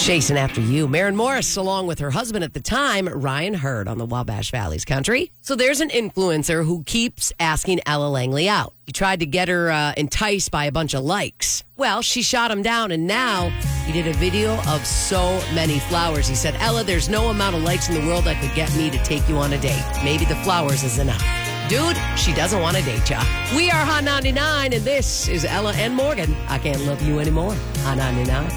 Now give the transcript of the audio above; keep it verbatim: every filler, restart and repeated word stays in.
Chasing after you. Maren Morris, along with her husband at the time, Ryan Hurd, on the Wabash Valley's Country. So there's an influencer who keeps asking Ella Langley out. He tried to get her uh, enticed by a bunch of likes. Well, she shot him down, and now he did a video of so many flowers. He said, Ella, there's no amount of likes in the world that could get me to take you on a date. Maybe the flowers is enough. Dude, she doesn't want to date ya. We are Hot ninety-nine, and this is Ella and Morgan. I Can't Love You Anymore. Hot ninety-nine.